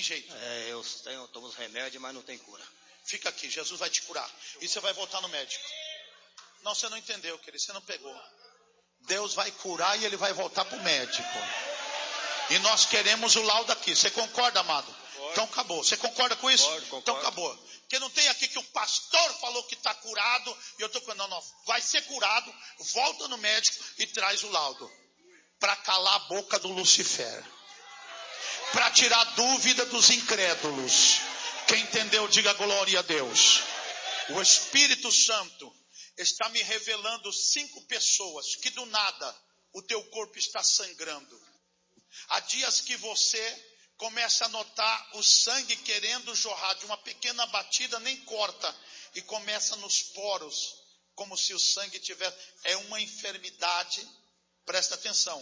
jeito. Eu tomo os remédios, mas não tem cura. Fica aqui, Jesus vai te curar. E você vai voltar no médico. Não, você não entendeu, querido, você não pegou. Deus vai curar e ele vai voltar para o médico. E nós queremos o laudo aqui. Você concorda, amado? Concordo. Então acabou. Você concorda com isso? Concordo. Então acabou. Porque não tem aqui que o pastor falou que está curado. E eu estou falando, não, vai ser curado. Volta no médico e traz o laudo. Para calar a boca do Lucifer. Para tirar dúvida dos incrédulos. Quem entendeu, diga glória a Deus. O Espírito Santo está me revelando 5 pessoas que do nada o teu corpo está sangrando. Há dias que você começa a notar o sangue querendo jorrar de uma pequena batida, nem corta, e começa nos poros, como se o sangue tivesse. É uma enfermidade, presta atenção,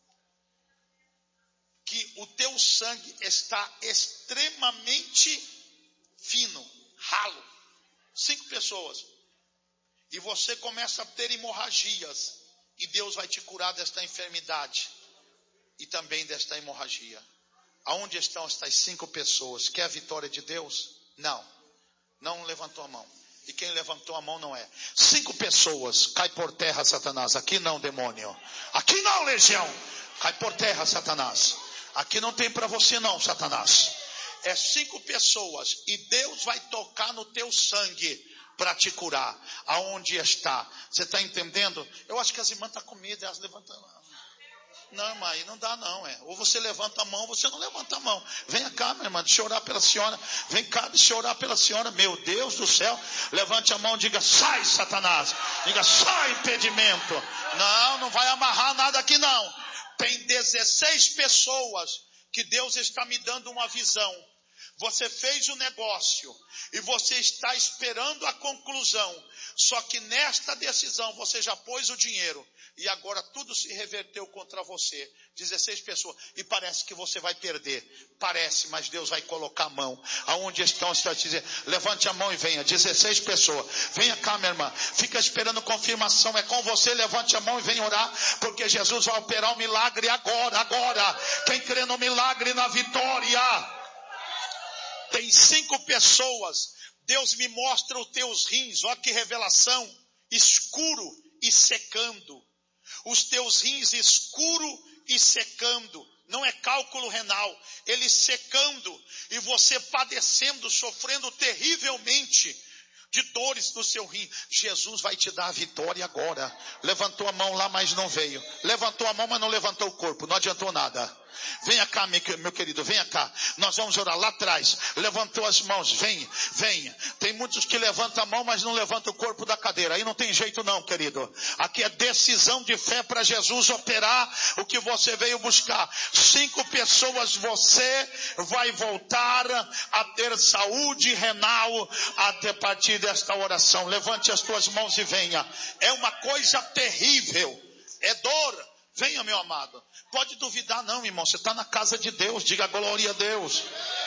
que o teu sangue está extremamente fino, ralo. 5 pessoas. E você começa a ter hemorragias. E Deus vai te curar desta enfermidade. E também desta hemorragia. Aonde estão estas 5 pessoas? Quer a vitória de Deus? Não. Não levantou a mão. E quem levantou a mão não é. 5 pessoas. Cai por terra, Satanás. Aqui não, demônio. Aqui não, legião. Cai por terra, Satanás. Aqui não tem para você não, Satanás. É 5 pessoas. E Deus vai tocar no teu sangue para te curar. Aonde está? Você está entendendo? Eu acho que as irmãs estão com medo. Elas levantam. Não, mãe, não dá não. Ou você levanta a mão, ou você não levanta a mão. Venha cá, minha irmã, deixa eu orar pela senhora. Vem cá, deixa eu orar pela senhora. Meu Deus do céu. Levante a mão e diga, sai, Satanás. Diga, sai, impedimento. Não, não vai amarrar nada aqui não. Tem 16 pessoas que Deus está me dando uma visão. Você fez o negócio e você está esperando a conclusão. Só que nesta decisão você já pôs o dinheiro e agora tudo se reverteu contra você. 16 pessoas. E parece que você vai perder. Parece, mas Deus vai colocar a mão. Aonde estão? Está dizendo, levante a mão e venha. 16 pessoas. Venha cá, minha irmã. Fica esperando confirmação. É com você. Levante a mão e venha orar. Porque Jesus vai operar um milagre agora. Quem crê no milagre, na vitória. Tem 5 pessoas. Deus me mostra os teus rins. Olha que revelação. Escuro e secando. Os teus rins escuro e secando. Não é cálculo renal. Ele secando. E você padecendo, sofrendo terrivelmente de dores no seu rim. Jesus vai te dar a vitória agora. Levantou a mão lá, mas não veio. Levantou a mão, mas não levantou o corpo. Não adiantou nada. Venha cá, meu querido, venha cá. Nós vamos orar lá atrás. Levantou as mãos, venha. Tem muitos que levantam a mão, mas não levantam o corpo da cadeira. Aí não tem jeito não, querido. Aqui é decisão de fé para Jesus operar o que você veio buscar. 5 pessoas, você vai voltar a ter saúde renal até partir desta oração. Levante as tuas mãos e venha. É uma coisa terrível. É dor. Venha, meu amado. Pode duvidar não, irmão. Você está na casa de Deus. Diga glória a Deus.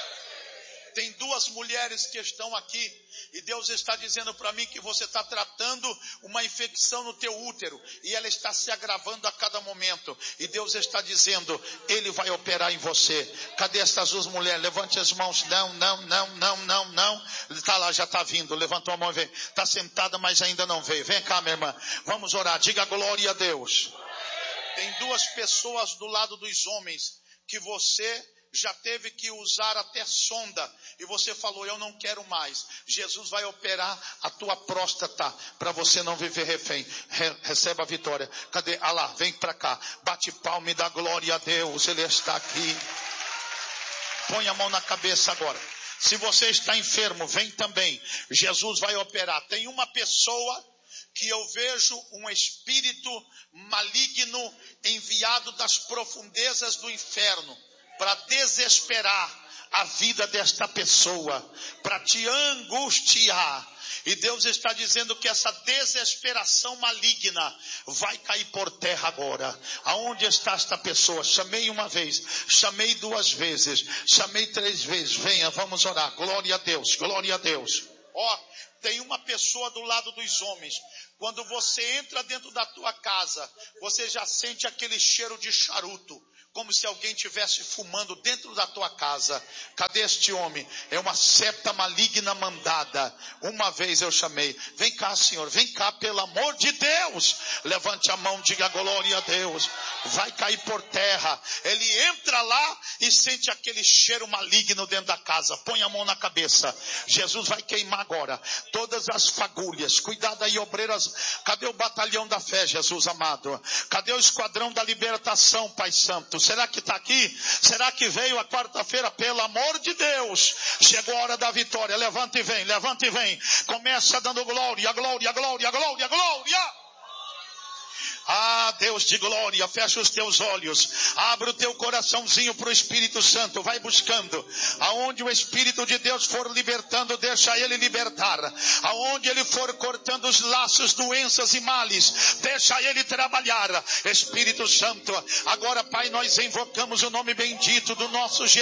Tem 2 mulheres que estão aqui. E Deus está dizendo para mim que você está tratando uma infecção no teu útero. E ela está se agravando a cada momento. E Deus está dizendo, Ele vai operar em você. Cadê estas 2 mulheres? Levante as mãos. Não. Está lá, já está vindo. Levantou a mão e veio. Está sentada, mas ainda não veio. Vem cá, minha irmã. Vamos orar. Diga glória a Deus. Tem 2 pessoas do lado dos homens que você já teve que usar até sonda. E você falou, eu não quero mais. Jesus vai operar a tua próstata para você não viver refém. Receba a vitória. Cadê? Ah lá, vem para cá. Bate palma e dá glória a Deus. Ele está aqui. Põe a mão na cabeça agora. Se você está enfermo, vem também. Jesus vai operar. Tem uma pessoa que eu vejo um espírito maligno enviado das profundezas do inferno para desesperar a vida desta pessoa, para te angustiar. E Deus está dizendo que essa desesperação maligna vai cair por terra agora. Aonde está esta pessoa? Chamei uma vez, chamei 2 vezes, chamei 3 vezes. Venha, vamos orar. Glória a Deus, glória a Deus. Tem uma pessoa do lado dos homens. Quando você entra dentro da tua casa, você já sente aquele cheiro de charuto. como se alguém estivesse fumando dentro da tua casa. Cadê este homem? É uma seta maligna mandada. Uma vez eu chamei, vem cá, senhor, vem cá, pelo amor de Deus. Levante a mão, diga glória a Deus. Vai cair por terra. Ele entra lá e sente aquele cheiro maligno dentro da casa. Põe a mão na cabeça. Jesus vai queimar agora todas as fagulhas. Cuidado aí, obreiras. Cadê o batalhão da fé, Jesus amado? Cadê o esquadrão da libertação, Pai Santo? Será que está aqui? Será que veio a quarta-feira? Pelo amor de Deus, chegou a hora da vitória. Levanta e vem, levanta e vem. Começa dando glória, glória, glória, glória, glória. Ah, Deus de glória, fecha os teus olhos, abre o teu coraçãozinho para o Espírito Santo, vai buscando. Aonde o Espírito de Deus for libertando, deixa Ele libertar. Aonde Ele for cortando os laços, doenças e males, deixa Ele trabalhar. Espírito Santo, agora, Pai, nós invocamos o nome bendito do nosso Jesus.